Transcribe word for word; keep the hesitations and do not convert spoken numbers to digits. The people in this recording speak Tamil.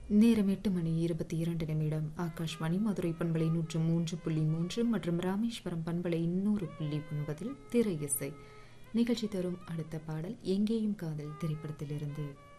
நேரம் எட்டு மணி இருபத்தி இரண்டு நிமிடம். ஆகாஷ்வாணி மதுரை பண்பலை நூற்று மூன்று புள்ளி மூன்று மற்றும் ராமேஸ்வரம் பண்பலை இன்னூறு புள்ளி ஒன்பதில் திரை இசை நிகழ்ச்சி தரும் அடுத்த பாடல் எங்கேயும் காதல் திரைப்படத்திலிருந்து.